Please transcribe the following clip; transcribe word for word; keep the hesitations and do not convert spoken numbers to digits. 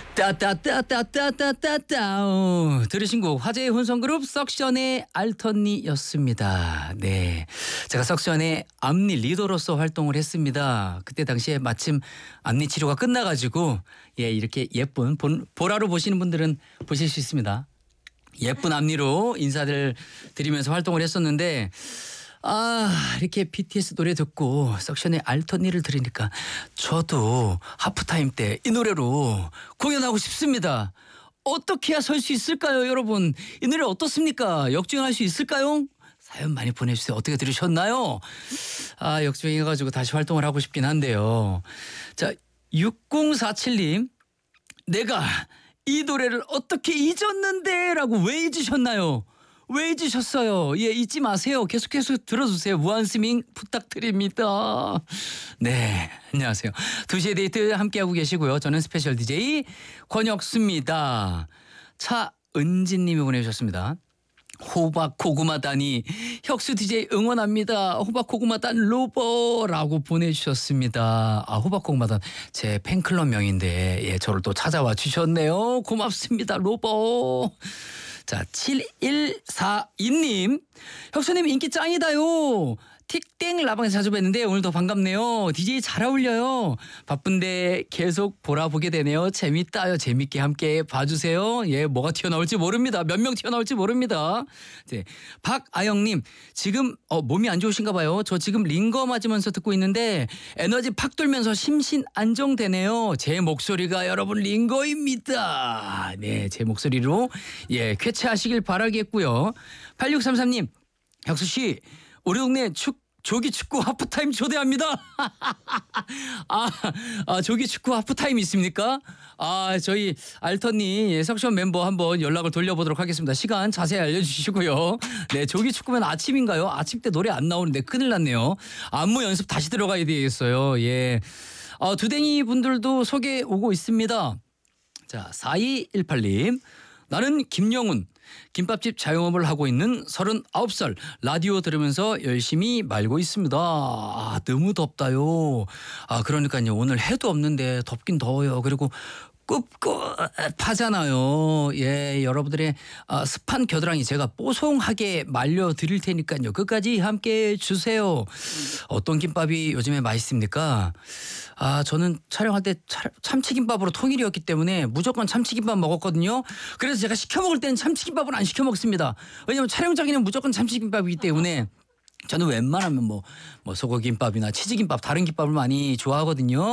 따따따따따따따따 어, 들으신 곡 화제의 혼성그룹 석션의 알턴니였습니다. 네, 제가 석션의 앞니 리더로서 활동을 했습니다. 그때 당시에 마침 앞니 치료가 끝나가지고 예 이렇게 예쁜 본, 보라로 보시는 분들은 보실 수 있습니다. 예쁜 앞니로 인사를 드리면서 활동을 했었는데 아 이렇게 비티에스 노래 듣고 석션의 알턴니를 들으니까 저도 하프타임 때 이 노래로 공연하고 싶습니다. 어떻게 해야 설 수 있을까요, 여러분? 이 노래 어떻습니까? 역주행할 수 있을까요? 사연 많이 보내주세요. 어떻게 들으셨나요? 아 역주행해가지고 다시 활동을 하고 싶긴 한데요. 자 육공사칠 님 내가 이 노래를 어떻게 잊었는데 라고 왜 잊으셨나요? 왜 잊으셨어요? 예, 잊지 마세요. 계속해서 들어주세요. 무한스밍 부탁드립니다. 네, 안녕하세요. 두 시의 데이트 함께하고 계시고요. 저는 스페셜 디제이 권혁수입니다. 차은진 님이 보내주셨습니다. 호박 고구마단이 혁수 디제이 응원합니다. 호박 고구마단 로버라고 보내주셨습니다. 아 호박 고구마단 제 팬클럽 명인데 예 저를 또 찾아와 주셨네요. 고맙습니다 로버. 자 칠일사이 님 혁수님 인기 짱이다요. 틱땡 라방에서 자주 뵀는데 오늘도 반갑네요. 디제이 잘 어울려요. 바쁜데 계속 보라보게 되네요. 재밌다요. 재밌게 함께 봐주세요. 예, 뭐가 튀어나올지 모릅니다. 몇 명 튀어나올지 모릅니다. 네, 박아영님 지금 어, 몸이 안 좋으신가 봐요. 저 지금 링거 맞으면서 듣고 있는데 에너지 팍 돌면서 심신 안정되네요. 제 목소리가 여러분 링거입니다. 네, 제 목소리로 예 쾌차하시길 바라겠고요. 팔육삼삼 님 혁수 씨 우리 동네 축 조기 축구 하프타임 초대합니다. 아, 아 조기 축구 하프타임 있습니까? 아 저희 알턴니 예, 석션 멤버 한번 연락을 돌려보도록 하겠습니다. 시간 자세히 알려주시고요. 네 조기 축구면 아침인가요? 아침 때 노래 안 나오는데 큰일 났네요. 안무 연습 다시 들어가야 되겠어요. 예, 아, 두댕이 분들도 소개 오고 있습니다. 자 사이일팔 님 나는 김영훈 김밥집 자영업을 하고 있는 서른아홉 살 라디오 들으면서 열심히 말고 있습니다. 아, 너무 덥다요. 아 그러니까요 오늘 해도 없는데 덥긴 더워요. 그리고 꿉꿉하잖아요. 예, 여러분들의 아, 습한 겨드랑이 제가 뽀송하게 말려 드릴 테니까요. 끝까지 함께 해주세요. 어떤 김밥이 요즘에 맛있습니까? 아, 저는 촬영할 때 참치김밥으로 통일이었기 때문에 무조건 참치김밥 먹었거든요. 그래서 제가 시켜 먹을 때는 참치김밥을 안 시켜 먹습니다. 왜냐면 촬영장에는 무조건 참치김밥이기 때문에 저는 웬만하면 뭐, 뭐 소고기김밥이나 치즈김밥 다른 김밥을 많이 좋아하거든요.